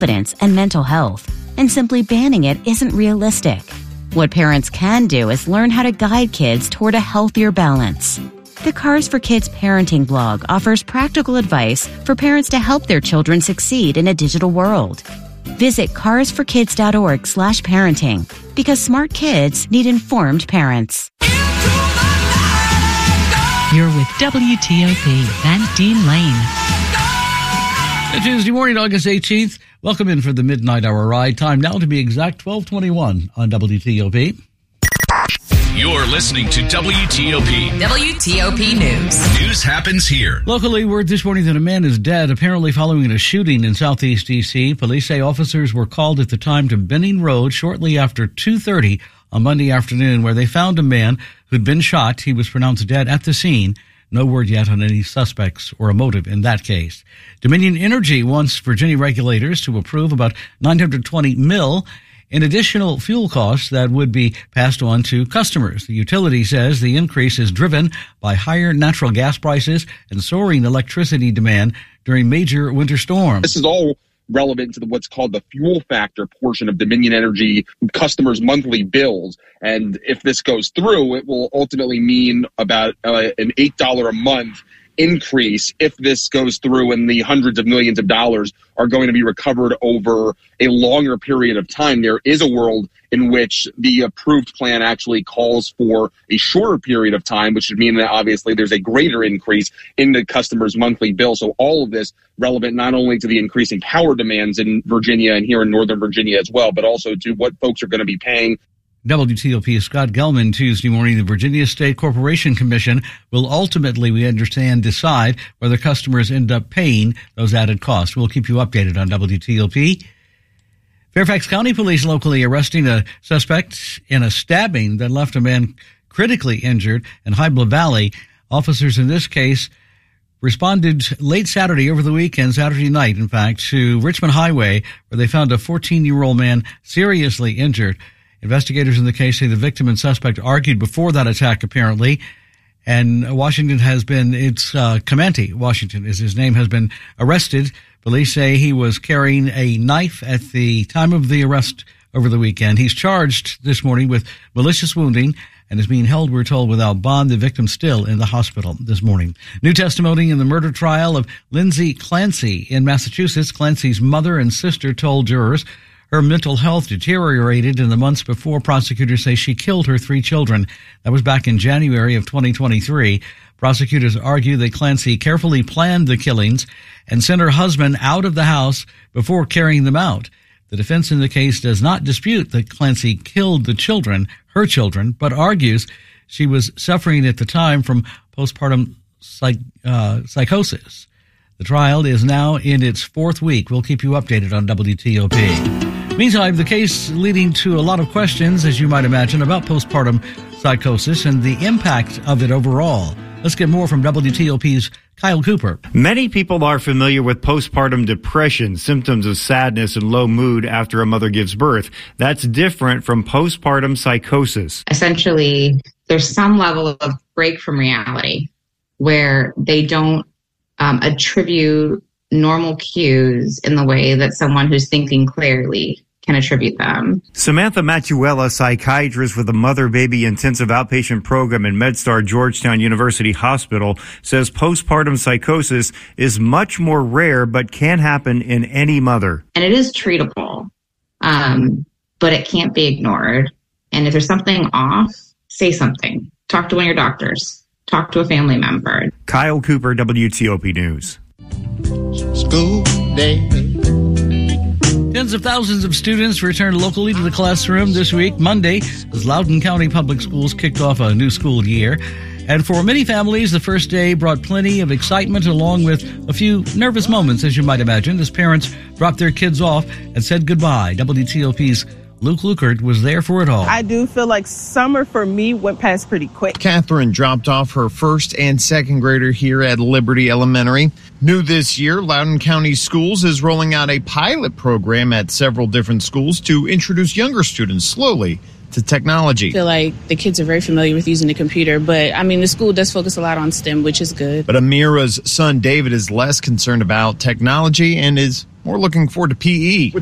confidence and mental health, and simply banning it isn't realistic. What parents can do is learn how to guide kids toward a healthier balance. The Cars for Kids parenting blog offers practical advice for parents to help their children succeed in a digital world. Visit carsforkids.org/parenting, because smart kids need informed parents. You're with WTOP, Van Dean Lane. Tuesday morning, August 18th. Welcome in for the Midnight Hour ride. Time now to be exact, 12:21 on WTOP. You're listening to WTOP. WTOP News. News happens here. Locally, word this morning that a man is dead, apparently following a shooting in southeast D.C. Police say officers were called at the time to Benning Road shortly after 2:30 on Monday afternoon, where they found a man who'd been shot. He was pronounced dead at the scene. No word yet on any suspects or a motive in that case. Dominion Energy wants Virginia regulators to approve about $920 million in additional fuel costs that would be passed on to customers. The utility says the increase is driven by higher natural gas prices and soaring electricity demand during major winter storms. This is all relevant to what's called the fuel factor portion of Dominion Energy customers' monthly bills. And if this goes through, it will ultimately mean about an $8 a month increase if this goes through, and the hundreds of millions of dollars are going to be recovered over a longer period of time. There is a world in which the approved plan actually calls for a shorter period of time, which would mean that obviously there's a greater increase in the customer's monthly bill. So all of this relevant not only to the increasing power demands in Virginia and here in Northern Virginia as well, but also to what folks are going to be paying. WTOP's Scott Gelman. Tuesday morning, the Virginia State Corporation Commission will ultimately, we understand, decide whether customers end up paying those added costs. We'll keep you updated on WTOP. Fairfax County Police locally arresting a suspect in a stabbing that left a man critically injured in Hybla Valley. Officers in this case responded late Saturday over the weekend, Saturday night, in fact, to Richmond Highway, where they found a 14-year-old man seriously injured. Investigators in the case say the victim and suspect argued before that attack, apparently, and Washington has been, Comanche, Washington is his name, has been arrested. Police say he was carrying a knife at the time of the arrest over the weekend. He's charged this morning with malicious wounding and is being held, we're told, without bond. The victim still in the hospital this morning. New testimony in the murder trial of Lindsay Clancy in Massachusetts. Clancy's mother and sister told jurors her mental health deteriorated in the months before. Prosecutors say she killed her 3 children. That was back in January of 2023. Prosecutors argue that Clancy carefully planned the killings and sent her husband out of the house before carrying them out. The defense in the case does not dispute that Clancy killed the children, her children, but argues she was suffering at the time from postpartum psychosis. The trial is now in its 4th week. We'll keep you updated on WTOP. Meantime, the case leading to a lot of questions, as you might imagine, about postpartum psychosis and the impact of it overall. Let's get more from WTOP's Kyle Cooper. Many people are familiar with postpartum depression, symptoms of sadness and low mood after a mother gives birth. That's different from postpartum psychosis. Essentially, there's some level of break from reality where they don't attribute normal cues in the way that someone who's thinking clearly can attribute them. Samantha Matuella, psychiatrist with the Mother-Baby Intensive Outpatient Program in MedStar Georgetown University Hospital, says postpartum psychosis is much more rare but can happen in any mother. And it is treatable, but it can't be ignored. And if there's something off, say something. Talk to one of your doctors. Talk to a family member. Kyle Cooper, WTOP News. School day. Tens of thousands of students returned locally to the classroom this week, Monday, as Loudoun County Public Schools kicked off a new school year. And for many families, the first day brought plenty of excitement along with a few nervous moments, as you might imagine, as parents dropped their kids off and said goodbye. WTOP's Luke Lukert was there for it all. I do feel like summer for me went past pretty quick. Catherine dropped off her first and second grader here at Liberty Elementary. New this year, Loudoun County Schools is rolling out a pilot program at several different schools to introduce younger students slowly to technology. I feel like the kids are very familiar with using the computer, but I mean, the school does focus a lot on STEM, which is good. But Amira's son David is less concerned about technology and is or looking forward to PE.